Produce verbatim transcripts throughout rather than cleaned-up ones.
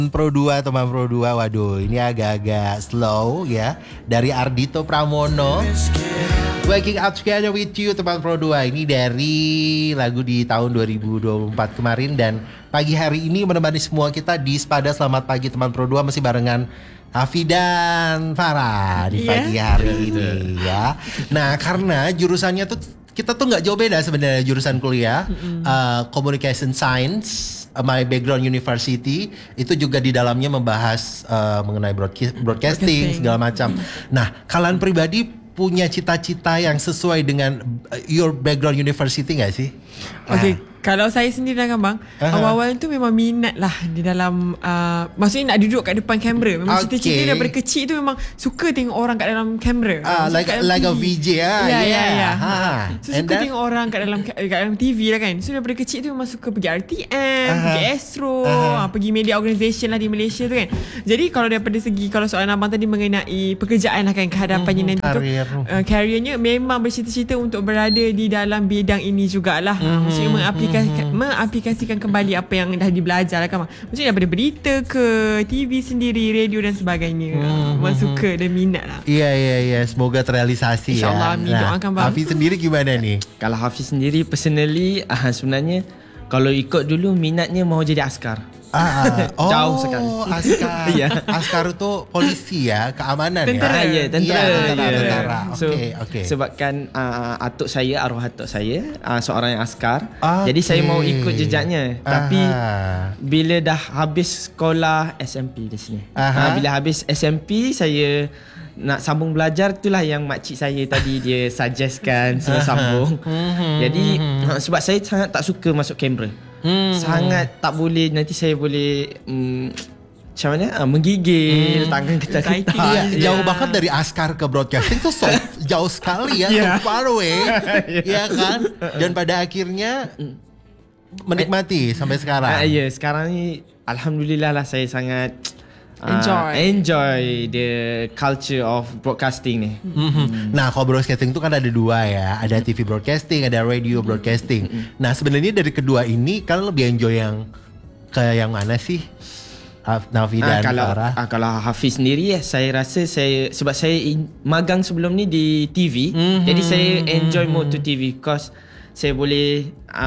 Pro dua, teman Pro dua, waduh ini agak-agak slow ya. Dari Ardhito Pramono, Waking Up Together With You, teman Pro dua. Ini dari lagu di tahun dua ribu dua puluh empat kemarin. Dan pagi hari ini menemani semua kita di Spada Selamat Pagi teman Pro dua, masih barengan Hafi dan Farah di pagi yeah. hari ini ya. Nah karena jurusannya tuh kita tuh nggak jauh beda sebenarnya jurusan kuliah. Mm-hmm. uh, Communication Science, my background university itu juga di dalamnya membahas uh, mengenai broadcast, broadcasting, broadcasting segala macam. Nah, kalian pribadi punya cita-cita yang sesuai dengan your background university nggak sih? Okey, ah. Kalau saya sendiri dengan bang, uh-huh. awal-awal tu memang minat lah di dalam uh, maksudnya nak duduk kat depan kamera. Memang okay. cita-cita daripada kecil tu memang suka tengok orang kat dalam kamera. Ah, like like a V J ah. Ya, yeah. ya, ya. Ha. So suka then? tengok orang kat dalam kat dalam T V lah kan. So daripada kecil tu memang suka pergi R T M, uh-huh. pergi Astro, uh-huh. pergi media organisation lah di Malaysia tu kan. Jadi kalau daripada segi kalau soalan abang tadi mengenai pekerjaan lah kan kehadapannya mm-hmm. nanti tu, uh, careernya memang bercita-cita untuk berada di dalam bidang ini jugalah. Mm-hmm. Maksudnya mengaplikasikan, mm-hmm. mengaplikasikan kembali apa yang dah dibelajar lah kan. Maksudnya daripada berita ke T V sendiri, radio dan sebagainya. Mm-hmm. Memang suka dan minat lah. Iya, iya, iya. Semoga terrealisasi ya. InsyaAllah, amin. Nah, doakan bang. Hafiz sendiri gimana nih? Kalau Hafiz sendiri personally uh, sebenarnya kalau ikut dulu minatnya mau jadi askar. Ah, oh, jauh sekali. Askar. Ya. Askar itu polisi ya, keamanan tentera, ya. Ya, tentera. Ya, tentera, ya. tentera. So, okay, okay. sebabkan uh, atuk saya, arwah atuk saya uh, seorang yang askar. Okay. Jadi saya mau ikut jejaknya. Aha. Tapi bila dah habis sekolah S M P di sini. Uh, bila habis S M P saya nak sambung belajar, itulah yang makcik saya tadi dia suggestkan saya sambung. Jadi sebab saya sangat tak suka masuk kamera. Hmm. Sangat tak boleh, nanti saya boleh um, macam mana uh, menggigil, hmm. tangan ketat-ketat. Ya, jauh banget dari askar ke broadcasting tuh so jauh sekali ya, yeah. so far away. Ya yeah. kan? Dan pada akhirnya menikmati sampai sekarang. Uh, ya, yeah, sekarang ni alhamdulillah lah saya sangat enjoy uh, enjoy the culture of broadcasting ni. Mm-hmm. Nah, kalau broadcasting tu kan ada dua ya, ada T V broadcasting, ada radio broadcasting. Mm-hmm. Nah, sebenarnya dari kedua ini kalian lebih enjoy yang ke yang mana sih? Nafi dan uh, kalau, Farah. Uh, kalau Hafiz sendiri ya, saya rasa saya sebab saya in, magang sebelum ni di T V, mm-hmm. jadi saya enjoy mm-hmm. more to T V because saya boleh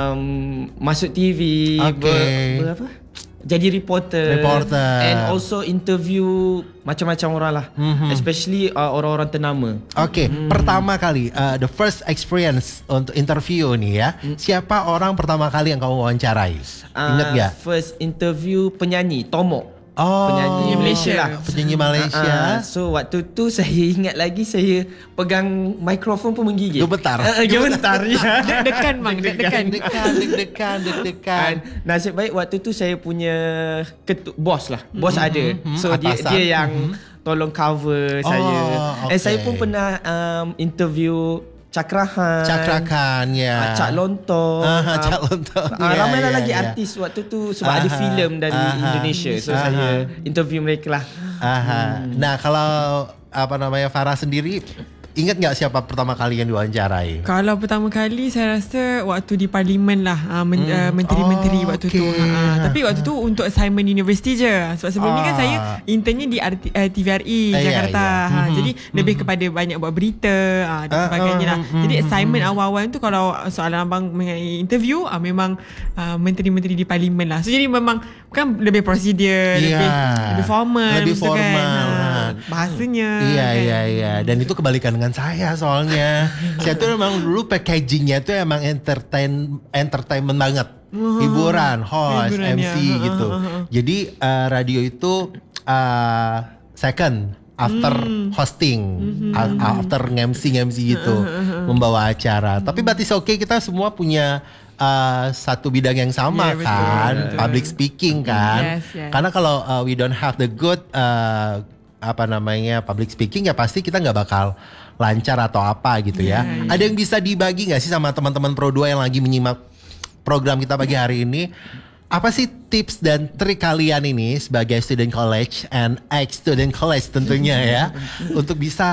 um, masuk T V, okay. ber, ber apa? Jadi reporter, reporter and also interview macam-macam orang lah, mm-hmm. especially uh, orang-orang ternama. Okay, mm. pertama kali uh, the first experience untuk interview ni ya, mm. siapa orang pertama kali yang kamu wawancarai? Uh, Ingat gak? First interview penyanyi Tomok. Oh, penyanyi Malaysia lah. Penyanyi Malaysia. Uh, uh, so waktu tu saya ingat lagi saya pegang mikrofon pun menggigil. Gemetar. Uh, gemetar ya. Deg-degan bang, deg-degan. Deg-degan, deg-degan, deg-degan. Nasib baik waktu tu saya punya ketu- bos lah. Bos mm-hmm, ada. So mm-hmm, dia dia yang mm-hmm. tolong cover oh, saya. Okay. And saya pun pernah um, interview Cakrahan, Cakrahan ya. Cak Lontong. Aha, Cak Lontong. Uh, ya, ramailah ya, lagi ya. artis waktu tu sebab aha, ada filem dari aha, Indonesia. So aha. saya interview mereka lah. Aha. Hmm. Nah, kalau apa namanya Farah sendiri, ingat nggak siapa pertama kali yang diwawancarai? Kalau pertama kali saya rasa waktu di parlimen lah, uh, men- hmm. uh, menteri-menteri oh, waktu okay. tu. Uh, tapi waktu tu untuk assignment universiti je. Sebab sebelum ah. ni kan saya internnya di R T, uh, T V R I uh, Jakarta. Yeah, yeah. Ha, mm-hmm. Jadi mm-hmm. lebih kepada banyak buat berita uh, dan uh, sebagainya lah. Mm-hmm. Jadi assignment mm-hmm. awal-awal tu kalau soalan abang mengenai interview, uh, memang uh, menteri-menteri di parlimen lah. So jadi memang kan lebih prosedur, yeah. lebih, lebih formal. Lebih formal. Kan, uh, bahasanya. Iya, kan. iya, iya. Dan itu kebalikan dengan saya soalnya. Saya tuh memang dulu packagingnya tuh emang entertain entertainment banget, hiburan, host, hiburan, M C ya. Gitu. Jadi uh, radio itu uh, second after hmm. hosting, mm-hmm. after M C M C gitu, membawa acara. Tapi but it's okay, kita semua punya uh, satu bidang yang sama yeah, kan, betul, public betul. speaking kan. Yes, yes. Karena kalau uh, we don't have the good uh, apa namanya public speaking ya pasti kita nggak bakal lancar atau apa gitu ya. Yeah, yeah. Ada yang bisa dibagi nggak sih sama teman-teman Pro dua yang lagi menyimak program kita pagi hari ini? Apa sih tips dan trik kalian ini sebagai student college and ex student college tentunya ya untuk bisa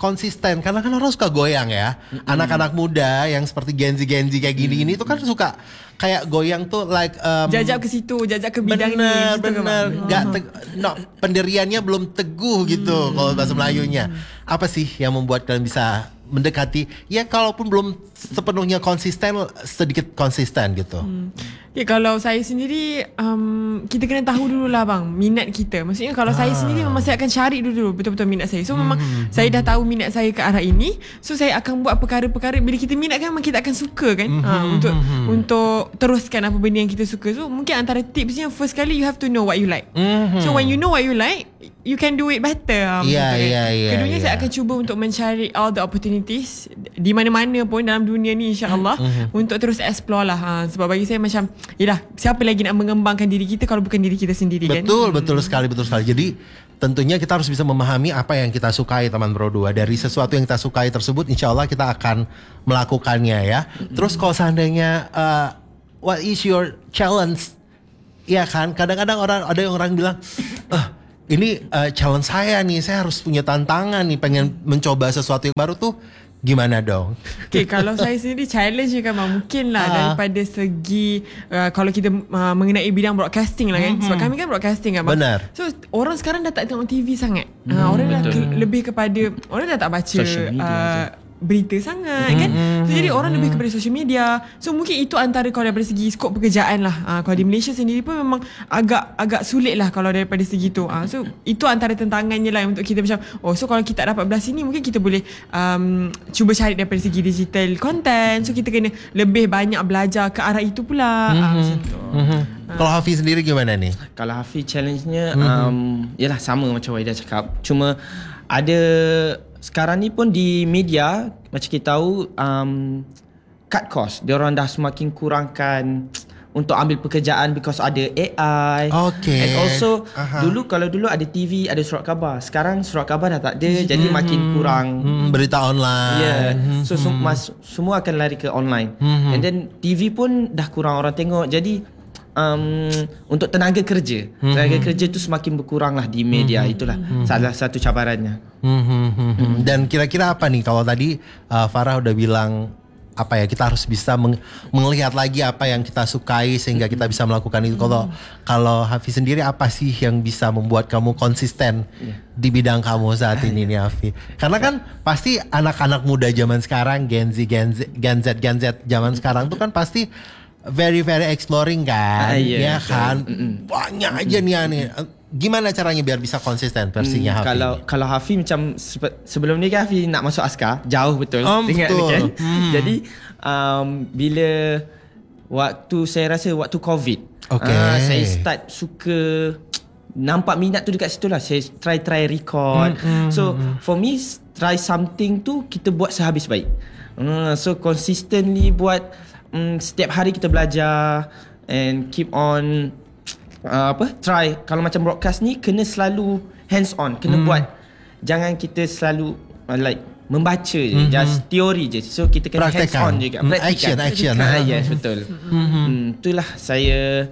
konsisten karena kan orang suka goyang ya. Mm-hmm. Anak-anak muda yang seperti Gen Z Gen Z kayak gini-gini itu kan suka kayak goyang tuh like um, jajak ke situ, jajak ke bidang bener, ni. Bener, nggak te- no, pendiriannya belum teguh gitu hmm. kalau bahasa Melayunya. Apa sih yang membuat kalian bisa mendekati? Ya kalaupun belum sepenuhnya konsisten, sedikit konsisten gitu. Hmm. Ya kalau saya sendiri um, kita kena tahu dulu lah bang minat kita. Maksudnya kalau ah. saya sendiri memang saya akan cari dulu betul-betul minat saya. So memang hmm. saya dah tahu minat saya ke arah ini. So saya akan buat perkara-perkara bila kita minat kan memang kita akan suka kan hmm. ha, untuk hmm. untuk teruskan apa benda yang kita suka. So mungkin antara tipsnya first kali you have to know what you like. Hmm. So when you know what you like, you can do it better. Ya ya ya. Keduanya yeah. saya akan cuba untuk mencari all the opportunities di mana-mana pun dalam dunia ni insya-Allah hmm. untuk terus explore lah. Ha, sebab bagi saya macam yelah, siapa lagi nak mengembangkan diri kita kalau bukan diri kita sendiri betul, kan? Betul, betul sekali, betul sekali. Jadi tentunya kita harus bisa memahami apa yang kita sukai teman Bro dua. Dari sesuatu yang kita sukai tersebut insya Allah kita akan melakukannya ya. Terus kalau seandainya uh, what is your challenge? Ya kan, kadang-kadang orang ada yang orang bilang ah, ini uh, challenge saya nih, saya harus punya tantangan nih, pengen mencoba sesuatu yang baru tuh. Gimana dong? Okay, kalau saya sendiri challenge kan mungkin lah uh. daripada segi uh, kalau kita uh, mengenai bidang broadcasting lah kan. Mm-hmm. Sebab kami kan broadcasting kan. Benar. So orang sekarang dah tak tengok T V sangat. Mm, uh, orang dah ke, lebih kepada orang dah tak baca uh, berita sangat mm-hmm. kan. So, jadi orang lebih kepada social media. So mungkin itu antara kalau daripada segi skop pekerjaan lah. Uh, kalau di Malaysia sendiri pun memang agak agak sulit lah kalau daripada segi tu. Uh, so itu antara tentangannya lah untuk kita macam oh so kalau kita dapat belah sini mungkin kita boleh um, cuba cari daripada segi digital content. So kita kena lebih banyak belajar ke arah itu pula. Mm-hmm. Uh, macam tu. Mm-hmm. Uh. Kalau Hafiz sendiri gimana nih? Kalau Hafiz challenge-nya mm-hmm. um, yalah sama macam Wahida cakap. Cuma ada sekarang ni pun di media macam kita tahu um, cut cost. Diorang dah semakin kurangkan untuk ambil pekerjaan because ada A I. Okay. And also Aha. dulu kalau dulu ada T V, ada surat khabar. Sekarang surat khabar dah tak ada, hmm. jadi makin kurang. Hmm, berita online. Yeah. So hmm. sem- semua akan lari ke online. Hmm. And then T V pun dah kurang orang tengok. Jadi Um, untuk tenaga kerja mm-hmm. tenaga kerja tu semakin berkurang lah di media. Mm-hmm. Itulah mm-hmm. salah satu cabarannya. Mm-hmm. Mm-hmm. Dan kira-kira apa nih kalau tadi uh, Farah udah bilang apa ya, kita harus bisa meng- melihat lagi apa yang kita sukai sehingga kita bisa melakukan itu. Kalau mm-hmm. kalau Hafiz sendiri apa sih yang bisa membuat kamu konsisten yeah. di bidang kamu saat ini nih Hafiz? Karena kan pasti anak-anak muda zaman sekarang, Gen Z, Gen Z, Gen Z, Gen Z zaman sekarang tuh kan pasti very very exploring kan, ah, yeah, ya kan, mm-mm. banyak aja nih aneh. Gimana caranya biar bisa konsisten versinya hmm, Hafiz? Kalau ini? Kalau Hafiz macam sebelum ni kan Hafiz nak masuk askar jauh betul, um, ingat betul. kan? Hmm. Jadi um, bila waktu saya rasa waktu COVID, okay. uh, saya start suka nampak minat tu dekat situ lah. Saya try try record. Hmm, hmm, so hmm. for me try something tu kita buat sehabis baik. Uh, so consistently buat. Um, setiap hari kita belajar and keep on uh, apa try. Kalau macam broadcast ni kena selalu hands on, kena mm. buat. Jangan kita selalu uh, like membaca je, mm-hmm. just teori je. So kita kena hands on juga, praktikan. Action, action. Ah, yes, betul. Mm-hmm. Hmm, itulah saya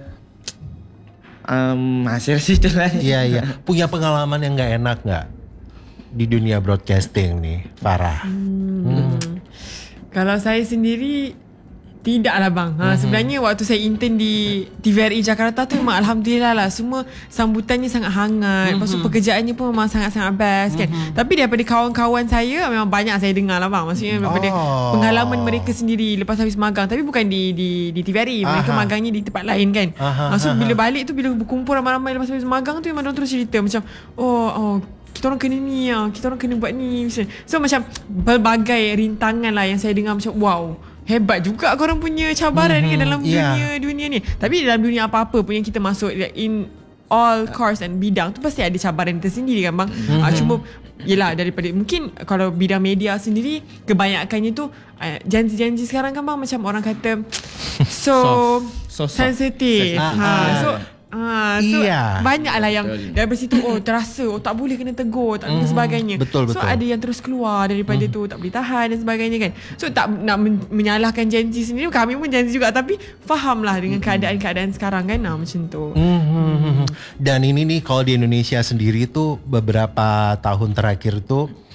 um, saya rasa itulah. Iya, iya. Punya pengalaman yang enggak enak enggak di dunia broadcasting nih, Farah? Hmm. Hmm. Kalau saya sendiri tidaklah bang. Ha, mm-hmm. Sebenarnya waktu saya intern di T V R I Jakarta tu memang alhamdulillah lah semua sambutannya sangat hangat. Mm-hmm. Lepas tu pekerjaannya pun memang sangat-sangat best kan. Mm-hmm. Tapi daripada kawan-kawan saya memang banyak saya dengar lah bang. Maksudnya daripada oh. pengalaman mereka sendiri lepas habis magang, tapi bukan di di di T V R I. Mereka Aha. magangnya di tempat lain kan. Aha. So bila balik tu, bila berkumpul ramai-ramai lepas habis magang tu, memang diorang terus cerita macam oh oh kita orang kena ni lah, kita orang kena buat ni. So macam berbagai rintangan lah yang saya dengar macam wow, hebat juga korang punya cabaran mm-hmm. ni dalam dunia yeah. dunia ni. Tapi dalam dunia apa-apa pun yang kita masuk in all course and bidang tu pasti ada cabaran tersendiri kan bang. Mm-hmm. Uh, cuma yelah daripada mungkin kalau bidang media sendiri kebanyakannya tu uh, janji-janji sekarang kan bang macam orang kata so, so sensitive. Ha, uh, so Ah, so iya. banyaklah yang betul. Daripada situ oh terasa oh tak boleh kena tegur tak mm, sebagainya. Betul, so betul. ada yang terus keluar daripada mm. tu tak boleh tahan dan sebagainya kan. So tak nak men- menyalahkan Gen Z sendiri, kami pun Gen Z juga, tapi fahamlah dengan mm. keadaan-keadaan sekarang kan. Nah, macam tu. Mm-hmm. Dan ini nih kalau di Indonesia sendiri tu beberapa tahun terakhir tu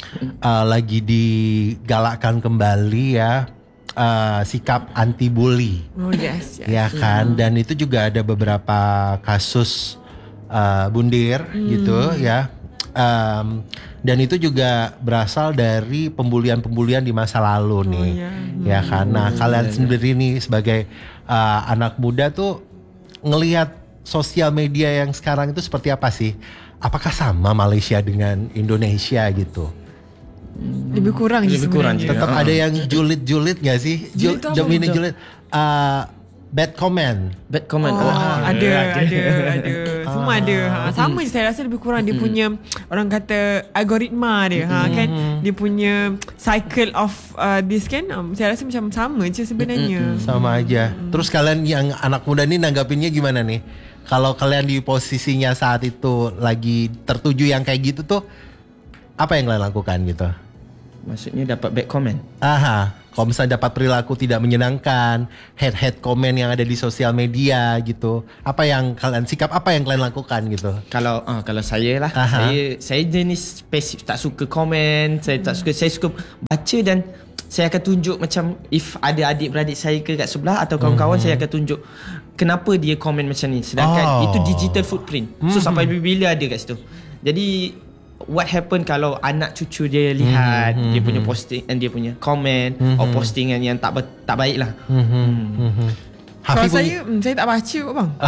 uh, lagi digalakkan kembali ya. Uh, sikap anti bully, oh yes, yes. ya kan, dan itu juga ada beberapa kasus uh, bundir hmm. gitu ya, um, dan itu juga berasal dari pembulian-pembulian di masa lalu nih, oh, yeah. ya kan. Nah, hmm. kalian sendiri nih sebagai uh, anak muda tuh ngelihat sosial media yang sekarang itu seperti apa sih? Apakah sama Malaysia dengan Indonesia gitu? Lebih kurang je Lebih kurang je. Tetap ada yang julid-julid gak sih? Julid tu apa? Jul, julid. Uh, bad comment. Bad comment. Oh, Oh, ada, ada, ada, ada. Semua Ah. ada. Ha, sama je saya rasa lebih kurang dia punya orang kata algoritma dia, ha kan. Dia punya cycle of uh, this kan. Um, saya rasa macam sama je sebenarnya. Sama aja. Terus kalian yang anak muda ni nanggapinnya gimana nih? Kalau kalian di posisinya saat itu lagi tertuju yang kayak gitu tuh, apa yang kalian lakukan gitu? Maksudnya dapat bad comment. Aha, kalau misalnya dapat perilaku tidak menyenangkan, head-head komen yang ada di sosial media gitu, apa yang kalian sikap apa yang kalian lakukan gitu? Kalau uh, kalau saya lah, Aha. saya saya jenis spesifik, tak suka komen, saya tak suka, saya suka baca dan saya akan tunjuk macam if ada adik-beradik saya ke kat sebelah atau kawan-kawan, mm-hmm. saya akan tunjuk kenapa dia komen macam ni. Sedangkan oh. itu digital footprint. So mm-hmm. sampai bila ada kat situ. Jadi what happen kalau anak cucu dia lihat mm-hmm. dia punya posting dan dia punya komen mm-hmm. atau postingan yang tak tak baik lah. Mm-hmm. Mm-hmm. Kalau saya, hmm, saya tak baca kot bang.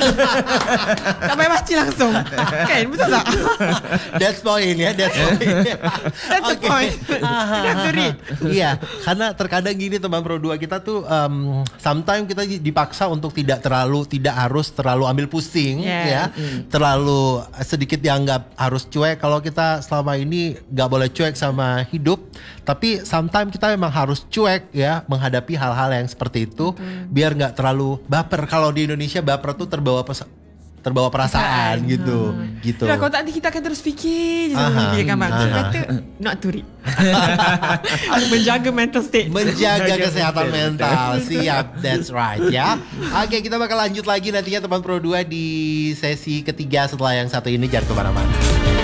Tak payah baca langsung. Kan, betul tak? That's point ya, that's point. That's the point. You have to read. Iya, karena terkadang gini teman Pro dua kita tuh um, sometimes kita dipaksa untuk tidak terlalu, tidak harus terlalu ambil pusing yeah. ya. Mm. Terlalu sedikit dianggap harus cuek. Kalau kita selama ini gak boleh cuek sama hidup, tapi sometimes kita memang harus cuek ya menghadapi hal-hal yang seperti itu, mm. biar gak terlalu baper. Kalau di Indonesia baper tuh terbawa pes- terbawa perasaan Perasaan. gitu hmm. gitu. Yalah, kalau tak nanti kita akan terus fikir je sama dia kan bang. So better not to read. Menjaga mental state. Menjaga kesehatan mental. Siap, that's right ya. Oke, kita bakal lanjut lagi nantinya teman Pro dua di sesi ketiga setelah yang satu ini. Jangan kemana-mana.